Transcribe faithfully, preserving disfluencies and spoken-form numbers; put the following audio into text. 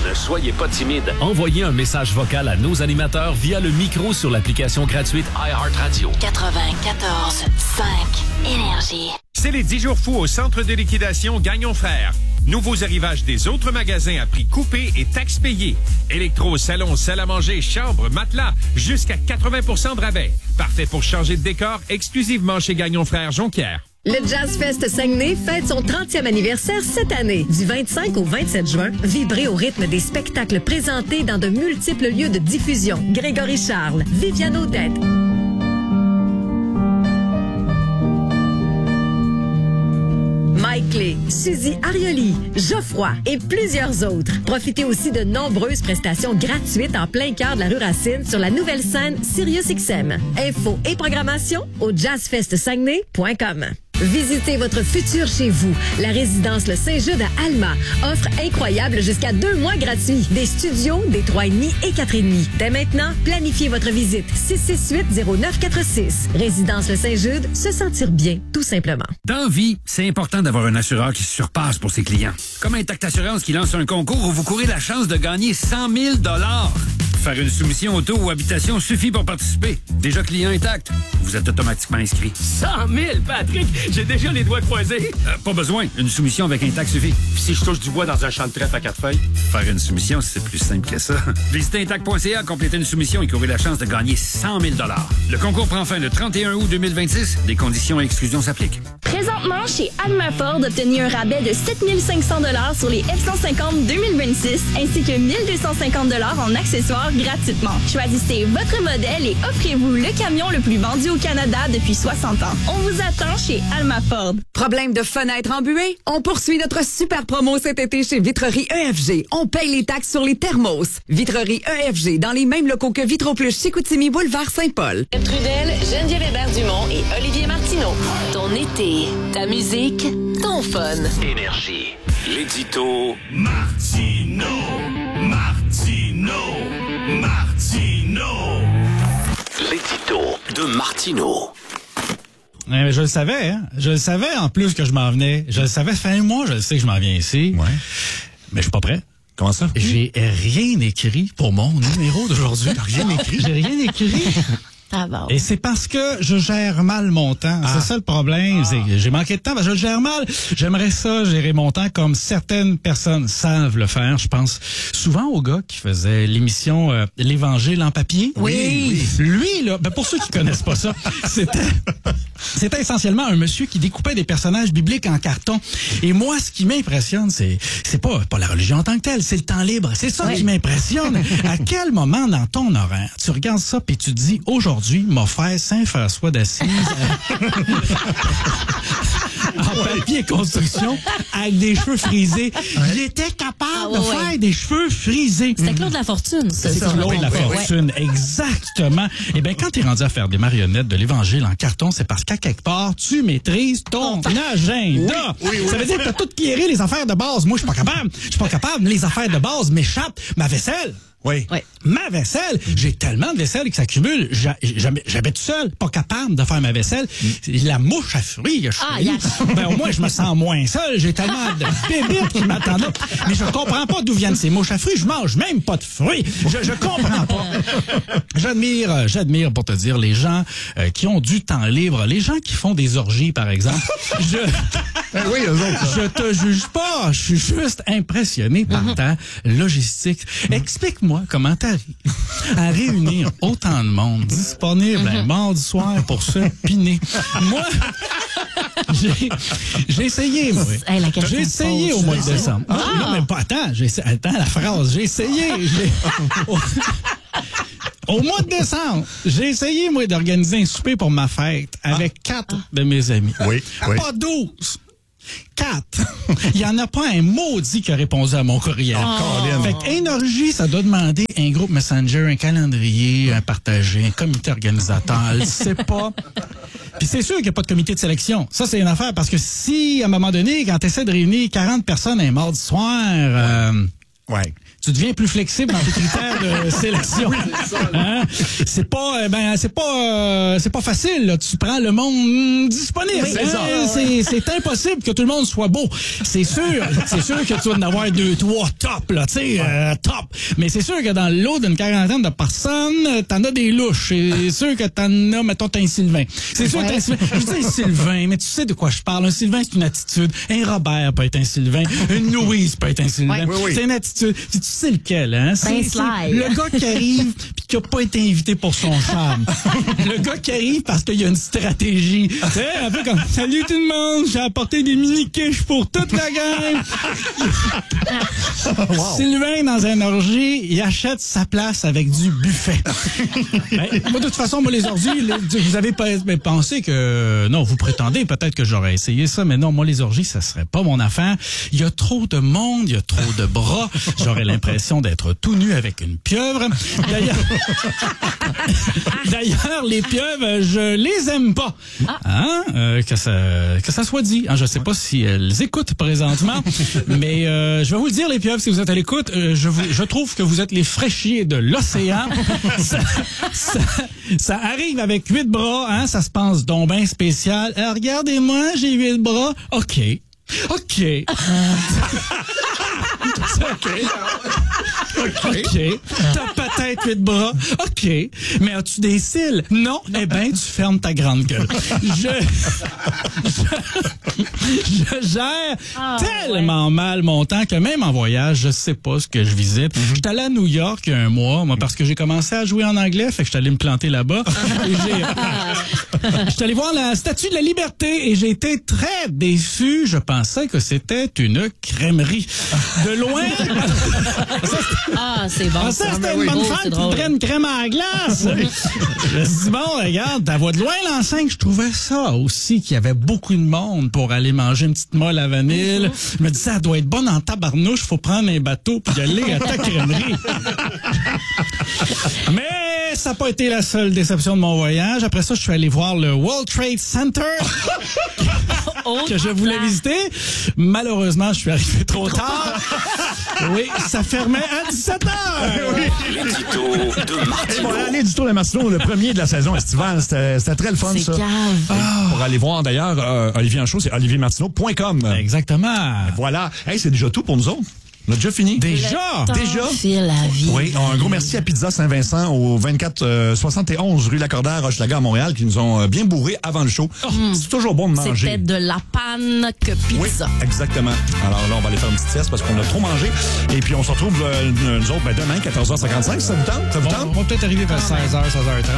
Ne soyez pas timide. Envoyez un message vocal à nos animateurs via le micro sur l'application gratuite iHeartRadio. quatre-vingt-quatorze cinq Énergie. C'est les dix jours fous au centre de liquidation Gagnon Frères. Nouveaux arrivages des autres magasins à prix coupé et taxes payées. Électro, salon, salle à manger, chambre, matelas, jusqu'à quatre-vingts pour cent de rabais. Parfait pour changer de décor exclusivement chez Gagnon Frères Jonquière. Le Jazz Fest Saguenay fête son trentième anniversaire cette année. Du vingt-cinq au vingt-sept juin, vibrez au rythme des spectacles présentés dans de multiples lieux de diffusion. Grégory Charles, Viviane Odette, Mike Lay, Suzy Arioli, Geoffroy et plusieurs autres. Profitez aussi de nombreuses prestations gratuites en plein cœur de la rue Racine sur la nouvelle scène SiriusXM. Infos et programmation au jazz fest saguenay point com. Visitez votre futur chez vous. La résidence Le Saint-Jude à Alma offre incroyable jusqu'à deux mois gratuits. Des studios, des trois et demi et quatre et demi. Dès maintenant, planifiez votre visite. six six huit zéro neuf quatre six. Résidence Le Saint-Jude, se sentir bien, tout simplement. Dans vie, c'est important d'avoir un assureur qui se surpasse pour ses clients. Comme Intact Assurance qui lance un concours où vous courez la chance de gagner cent mille dollars. Faire une soumission auto ou habitation suffit pour participer. Déjà client Intact, vous êtes automatiquement inscrit. cent mille, Patrick! J'ai déjà les doigts croisés. Euh, pas besoin. Une soumission avec Intact suffit. Puis si je touche du bois dans un champ de trèfle à quatre feuilles? Faire une soumission, c'est plus simple que ça. Visitez intact point c a, complétez une soumission et courez la chance de gagner cent mille dollars. Le concours prend fin le trente et un août deux mille vingt-six. Des conditions et exclusions s'appliquent. Présentement, chez Alma Ford, obtenez un rabais de sept mille cinq cents dollars sur les F cent cinquante deux mille vingt-six ainsi que mille deux cent cinquante dollars en accessoires gratuitement. Choisissez votre modèle et offrez-vous le camion le plus vendu au Canada depuis soixante ans. On vous attend chez Alma Ford. Problème de fenêtre embuée? On poursuit notre super promo cet été chez Vitrerie E F G. On paye les taxes sur les thermos. Vitrerie E F G dans les mêmes locaux que Vitroplus chez Chicoutimi, boulevard Saint-Paul. Trudel, Geneviève Hébert-Dumont et Olivier Martineau. Ton été, ta musique, ton fun. Énergie. L'édito Martino, Martino, Martino. L'édito de Martino. Euh, je le savais, hein? Je le savais en plus que je m'en venais. Je le savais, fin un mois, je le sais que je m'en viens ici. Ouais. Mais je suis pas prêt. Comment ça? J'ai rien écrit pour mon numéro d'aujourd'hui. T'as rien écrit? J'ai rien écrit. Ah bon. Et c'est parce que je gère mal mon temps. Ah. C'est ça le problème. Ah. C'est que j'ai manqué de temps parce que je le gère mal. J'aimerais ça gérer mon temps comme certaines personnes savent le faire. Je pense souvent au gars qui faisait l'émission euh, L'Évangile en papier. Oui. oui. Lui, là, ben pour ceux qui connaissent pas ça, c'était c'était essentiellement un monsieur qui découpait des personnages bibliques en carton. Et moi, ce qui m'impressionne, c'est c'est pas pas la religion en tant que telle, c'est le temps libre. C'est ça oui. qui m'impressionne. À quel moment dans ton horaire, tu regardes ça puis tu te dis aujourd'hui m'a fait Saint-François d'Assise en papier construction avec des cheveux frisés. J'étais capable ah, ouais, de faire ouais. des cheveux frisés. C'était Claude Lafortune. C'est ça, Claude Lafortune, ouais. exactement. Et bien, quand tu es rendu à faire des marionnettes de l'Évangile en carton, c'est parce qu'à quelque part, tu maîtrises ton agenda. Oui, oui, oui. Ça veut dire que tu as tout clearé les affaires de base. Moi, je suis pas capable. Je suis pas capable. Les affaires de base m'échappent. Ma vaisselle. Oui. oui. Ma vaisselle, j'ai tellement de vaisselle qui s'accumule. J'habite seul, pas capable de faire ma vaisselle. Mm. La mouche à fruits, je ah, yes. ben au moins je me sens moins seul. J'ai tellement de bébites qui m'attendent. Mais je comprends pas d'où viennent ces mouches à fruits. Je mange même pas de fruits. Je, je comprends pas. J'admire, j'admire pour te dire les gens euh, qui ont du temps libre, les gens qui font des orgies par exemple. Je, ben oui, eux autres, je te juge pas. Je suis juste impressionné par mm-hmm. ta logistique. Mm-hmm. Explique-moi comment t'arrives à réunir autant de monde disponible mm-hmm. un mardi soir pour se piner. Moi, j'ai, j'ai essayé, moi. Hey, j'ai essayé au mois de décembre. Ah. Ah, non, mais pas, attends, j'ai, attends la phrase. J'ai essayé. J'ai, au, au mois de décembre, j'ai essayé, moi, d'organiser un souper pour ma fête avec ah. quatre ah. de mes amis. Oui, oui. Pas douze. Quatre. Il n'y en a pas un maudit qui a répondu à mon courriel. Oh. Fait qu'énergie, ça doit demander un groupe Messenger, un calendrier, un partagé, un comité organisateur. C'est pas. Puis c'est sûr qu'il n'y a pas de comité de sélection. Ça, c'est une affaire parce que si, à un moment donné, quand tu essaies de réunir quarante personnes un mardi soir, euh, Ouais. Tu deviens plus flexible dans tes critères de sélection. Hein? C'est pas, ben, c'est pas, euh, c'est pas facile. Là. Tu prends le monde mm, disponible. Oui, c'est, hein? ça, c'est, ouais. c'est impossible que tout le monde soit beau. C'est sûr, c'est sûr que tu vas en avoir deux, trois top, là, tu sais, euh, top. Mais c'est sûr que dans le lot d'une quarantaine de personnes, t'en as des louches. C'est sûr que t'en as, mettons, t'as un Sylvain. C'est sûr que t'as un Sylvain. Je dis un Sylvain, mais tu sais de quoi je parle. Un Sylvain, c'est une attitude. Un Robert peut être un Sylvain. Une Louise peut être un Sylvain. Oui, oui. C'est une attitude. Tu sais lequel, hein? C'est, c'est le gars qui arrive pis qui a pas été invité pour son charme. Le gars qui arrive parce qu'il y a une stratégie. Tu sais, un peu comme, salut tout le monde, j'ai apporté des mini-quiches pour toute la gang. Wow. Sylvain, dans un orgie, il achète sa place avec du buffet. Ben, moi, de toute façon, moi, les orgies, les, vous avez pas ben, pensé que... Non, vous prétendez peut-être que j'aurais essayé ça, mais non, moi, les orgies, ça serait pas mon affaire. Il y a trop de monde, il y a trop de bras. J'aurais l'impression d'être tout nu avec une pieuvre. D'ailleurs, D'ailleurs les pieuvres, je les aime pas. Hein? Euh, que ça que ça soit dit. Hein, je sais pas si elles écoutent présentement, mais euh, je vais vous le dire, les pieuvres, si vous êtes à l'écoute, euh, je vous, je trouve que vous êtes les fraîchiers de l'océan. ça, ça, ça arrive avec huit bras, hein, ça se pense donc ben spécial. Alors, regardez-moi, j'ai huit bras. OK. OK. OK. OK. T'as peut-être huit bras. OK. Mais as-tu des cils? Non. Eh ben, tu fermes ta grande gueule. Je, je, je gère Ah, tellement ouais. mal mon temps que même en voyage, je sais pas ce que je visite. Mm-hmm. J'étais allé à New York il y a un mois, moi, parce que j'ai commencé à jouer en anglais, fait que j'étais allé me planter là-bas. Et j'ai, j'étais allé voir la Statue de la Liberté et j'ai été très déçu. Je pensais que c'était une crèmerie. De loin... Ah, c'est bon. Ah, ça, c'était une bonne femme qui prenne une crème à la glace. Je me suis dit, bon, regarde, ta voix de loin, l'enceinte, je trouvais ça aussi, qu'il y avait beaucoup de monde pour aller manger une petite molle à vanille. Mm-hmm. Je me disais, ça doit être bon en tabarnouche, faut prendre un bateau puis y aller à ta crèmerie. Mais ça n'a pas été la seule déception de mon voyage. Après ça, je suis allé voir le World Trade Center que je voulais visiter. Malheureusement, je suis arrivé trop tard. Oui, ça fermait à dix-sept heures. Oui. L'édito de Martino. Bon, l'édito de Martino, le premier de la saison estivale, c'était, c'était très le fun, c'est ça. Cave. Ah. Pour aller voir, d'ailleurs, euh, Olivier Anchaud, c'est olivier martineau point com. Exactement. Voilà. Hey, c'est déjà tout pour nous autres. On a déjà fini. Déjà? Déjà? C'est la vie. Oui, un gros merci à Pizza Saint-Vincent au vingt-quatre soixante et onze rue Lacordaire, Hochelaga à Montréal, qui nous ont bien bourré avant le show. Oh, c'est toujours bon de manger. C'était de la panne que pizza. Oui, exactement. Alors là, on va aller faire une petite sieste parce qu'on a trop mangé. Et puis, on se retrouve, euh, nous autres, ben, demain, quatorze heures cinquante-cinq. Ça vous tente? Ça vous tente? On va peut-être arriver vers seize heures, seize heures trente.